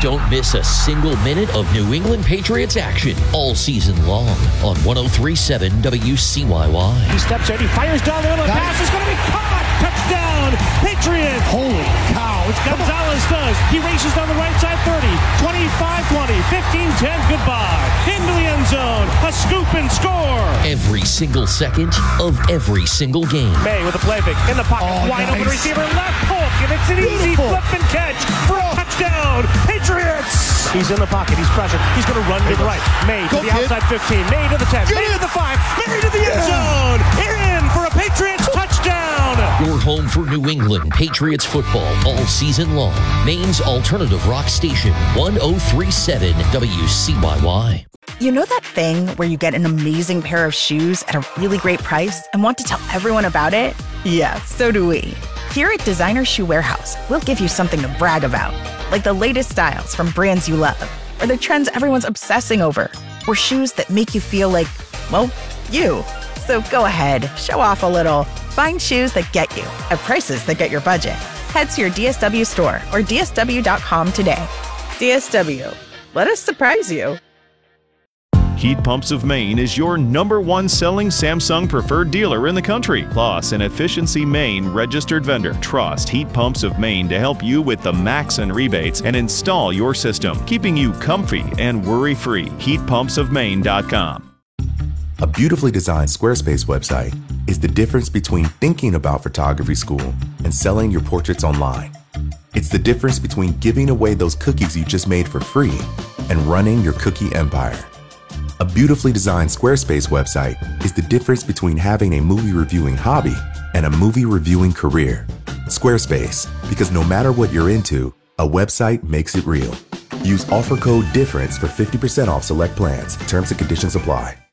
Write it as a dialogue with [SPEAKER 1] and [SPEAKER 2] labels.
[SPEAKER 1] Don't miss a single minute of New England Patriots action all season long on 103.7 WCYY.
[SPEAKER 2] He steps in, he fires down the middle, the pass is going to be caught! Touchdown, Patriots!
[SPEAKER 3] Holy cow!
[SPEAKER 2] Gonzalez does. He races down the right side, 30, 25-20, 15-10, goodbye. Into the end zone, a scoop and score.
[SPEAKER 1] Every single second of every single game.
[SPEAKER 2] May with a play fake in the pocket, wide open receiver, left hook, and it's an easy flip and catch for a touchdown, Patriots! He's in the pocket, he's pressured, he's going to run to the right. May to the outside 15, May to the 10, May to the 5, May to the end zone, in for a Patriots touchdown!
[SPEAKER 1] Your home for New England Patriots football all season long. Maine's alternative rock station, 103.7 WCYY.
[SPEAKER 4] You know that thing where you get an amazing pair of shoes at a really great price and want to tell everyone about it? Yeah, so do we. Here at Designer Shoe Warehouse, we'll give you something to brag about, like the latest styles from brands you love, or the trends everyone's obsessing over, or shoes that make you feel like, well, you. So go ahead, show off a little. Find shoes that get you at prices that get your budget. Head to your DSW store or dsw.com today. DSW, let us surprise you.
[SPEAKER 5] Heat Pumps of Maine is your #1 selling Samsung preferred dealer in the country, plus an Efficiency Maine registered vendor. Trust Heat Pumps of Maine to help you with the max and rebates and install your system, keeping you comfy and worry-free. HeatPumpsOfMaine.com.
[SPEAKER 6] A beautifully designed Squarespace website is the difference between thinking about photography school and selling your portraits online. It's the difference between giving away those cookies you just made for free and running your cookie empire. A beautifully designed Squarespace website is the difference between having a movie reviewing hobby and a movie reviewing career. Squarespace, because no matter what you're into, a website makes it real. Use offer code DIFFERENCE for 50% off select plans. Terms and conditions apply.